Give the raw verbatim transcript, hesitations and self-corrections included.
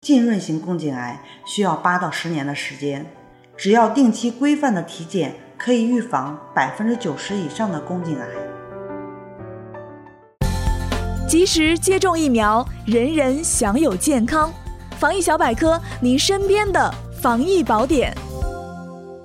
浸润型宫颈癌需要八到十年的时间，只要定期规范的体检，可以预防百分之九十以上的宫颈癌。 及时接种疫苗，人人享有健康。防疫小百科，您身边的防疫宝典。